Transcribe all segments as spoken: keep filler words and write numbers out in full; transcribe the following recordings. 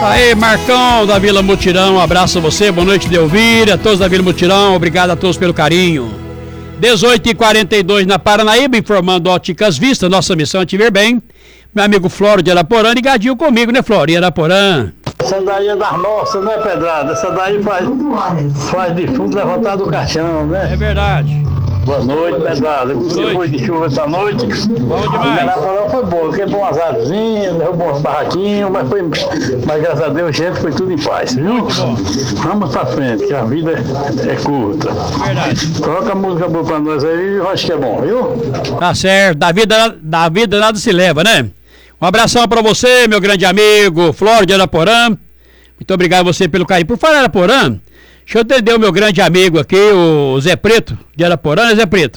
Aí, Marcão da Vila Mutirão, um abraço a você, boa noite, Delvira, a todos da Vila Mutirão, obrigado a todos pelo carinho. dezoito e quarenta e dois na Paranaíba, informando Óticas Vista, nossa missão é te ver bem. Meu amigo Flório de Araporã, ligadinho comigo, né, Flório, Araporã? Essa daí é das nossas, né, Pedrada? Essa daí faz, faz defunto levantar do caixão, né? É verdade. Boa noite, Pedrada. Você foi de chuva essa noite? Bom demais. A Araporã foi boa, quebrou umas árvores, derrubou uns barraquinhos, mas, foi, mas graças a Deus, gente, foi tudo em paz, viu? Muito bom. Vamos pra frente, que a vida é, é curta. Verdade. Coloca a música boa pra nós aí, eu acho que é bom, viu? Tá certo, da vida, da vida nada se leva, né? Um abração pra você, meu grande amigo Flório de Araporã. Muito obrigado a você pelo carinho. Por falar em Araporã, deixa eu atender o meu grande amigo aqui, o Zé Preto de Araporã, né, Zé Preto?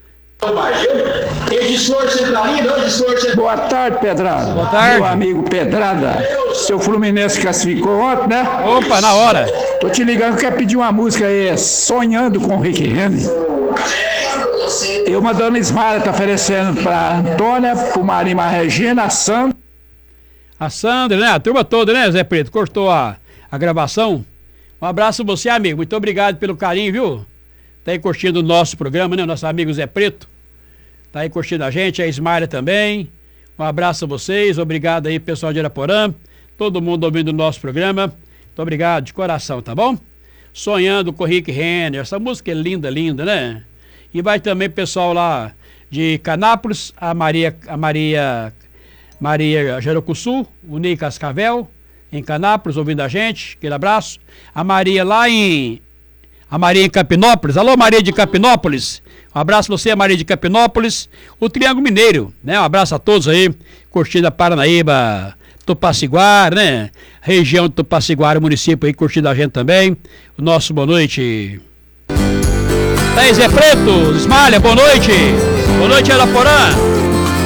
Boa tarde, Pedrada. Boa tarde. Meu amigo Pedrada. Seu Fluminense classificou ontem, né? Opa, na hora. Tô te ligando, quer pedir uma música aí, Sonhando com o Rick Henry. Eu, uma dona Ismara, tá oferecendo pra Antônia, pro Marima Regina, a Sandra. A Sandra, né? A turma toda, né, Zé Preto? Cortou a, a gravação. Um abraço a você, amigo. Muito obrigado pelo carinho, viu? Tá aí curtindo o nosso programa, né? Nosso amigo Zé Preto. Tá aí curtindo a gente, a Ismaria também. Um abraço a vocês. Obrigado aí, pessoal de Araporã. Todo mundo ouvindo o nosso programa. Muito obrigado, de coração, tá bom? Sonhando com o Rick Renner. Essa música é linda, linda, né? E vai também pessoal lá de Canápolis, a Maria, a Maria, Maria Jarocuçu, o Ney Cascavel, em Canápolis, ouvindo a gente, aquele abraço. A Maria lá em, a Maria em Capinópolis, alô Maria de Capinópolis, um abraço a você, Maria de Capinópolis. O Triângulo Mineiro, né? Um abraço a todos aí, curtindo a Paranaíba, Tupaciguara, né? Região de Tupaciguara, município aí, curtindo a gente também. O nosso boa noite. Aí, Zé Preto, Ismalha, boa noite. Boa noite, Araporã.